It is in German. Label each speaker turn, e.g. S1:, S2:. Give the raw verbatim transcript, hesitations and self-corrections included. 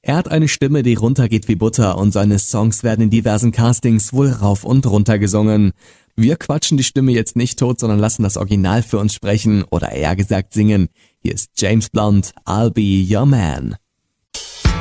S1: Er hat eine Stimme, die runtergeht wie Butter und seine Songs werden in diversen Castings wohl rauf und runter gesungen. Wir quatschen die Stimme jetzt nicht tot, sondern lassen das Original für uns sprechen oder eher gesagt singen. Hier ist James Blunt, I'll Be Your Man.